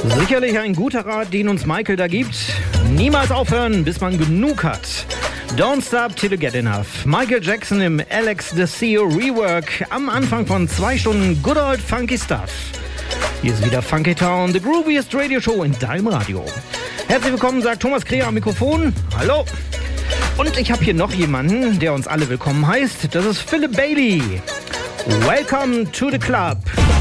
Sicherlich ein guter Rat, den uns Michael da gibt. Niemals aufhören, bis man genug hat. Don't stop till you get enough. Michael Jackson im Alex the CEO Rework am Anfang von 2 Stunden Good Old Funky Stuff. Hier ist wieder Funky Town, the grooviest Radio Show in deinem Radio. Herzlich willkommen, sagt Thomas Kreher am Mikrofon. Hallo. Und ich habe hier noch jemanden, der uns alle willkommen heißt. Das ist Philip Bailey. Welcome to the club.